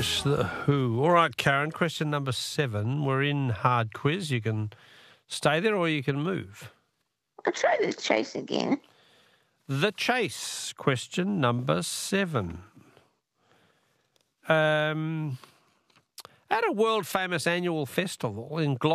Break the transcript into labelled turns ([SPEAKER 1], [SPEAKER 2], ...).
[SPEAKER 1] The Who. All right, Karen, question number 7. We're in hard quiz. You can stay there or you can move.
[SPEAKER 2] I'll try the chase again.
[SPEAKER 1] The Chase, question number 7. At a world-famous annual festival in Gloucester,